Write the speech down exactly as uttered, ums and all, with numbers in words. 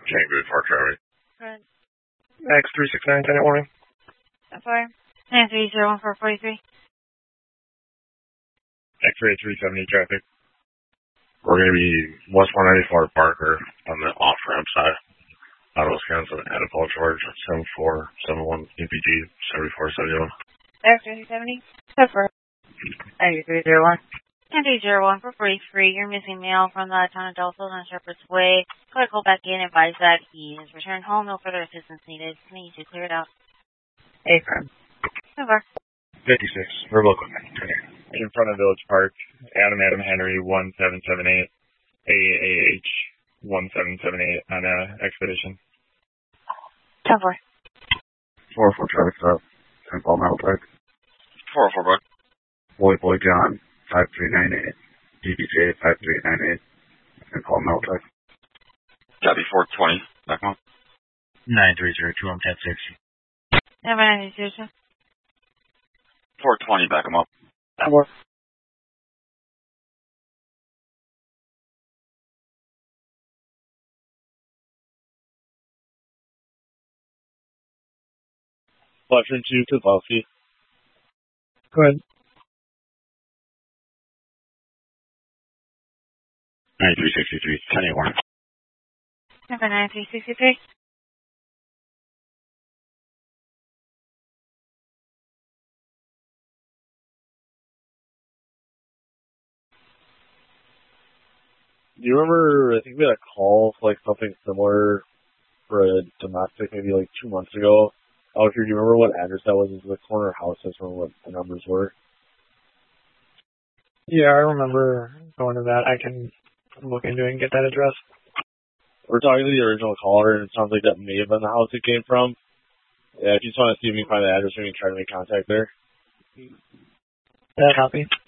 Tango four Charlie. Good. X three six nine, ten warning. That's fire. nine three zero one four forty-three. X-ray three seventy traffic. We're going to be West one ninety-four Parker on the off-ramp side. Out of Wisconsin, at a Paul George, seven four seven one E P G, seventy-four seventy-one. X-ray three seventy. That's fire. nine three zero one. nine three zero one four forty-three. You're missing mail from the town of Delafield on Shepherd's Way. Go ahead, call back in, advise that he is returned home. No further assistance needed. Can you clear it out? A-Firm. Over. fifty-six, Verbal Equipment. In front of Village Park, Adam Adam Henry, one seven seven eight, A A H, one seven seven eight on uh, Expedition. ten four. four four Charlie Stop, Saint Paul Mountain Park. four four Buck. Boy Boy John, five three nine eight, D B J, five three nine eight, Saint Paul Mountain Park. Copy four twenty, back on. nine three zero two, I'm ten sixty. Number nine zero two. four twenty, back him up. Four. Flushing to Kozlowski. Go ahead. ninety-three sixty-three, ten eight one. Number nine three sixty-three. Do you remember, I think we had a call for like something similar for a domestic maybe like two months ago. Oh, do you remember what address that was? It was the corner house. I just remember what the numbers were. Yeah, I remember going to that. I can look into it and get that address. We're talking to the original caller, and it sounds like that may have been the house it came from. Yeah, if you just want to see if you can find the address, we can try to make contact there. Yeah, copy.